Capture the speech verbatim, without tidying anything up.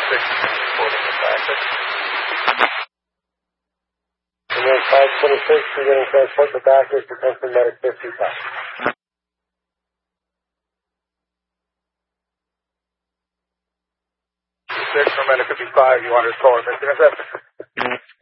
six, reporting the traffic. And then five twenty-six, you're going to transport the backers to Country Medic fifty-five. six for Medic fifty-five, you want to call him intercept?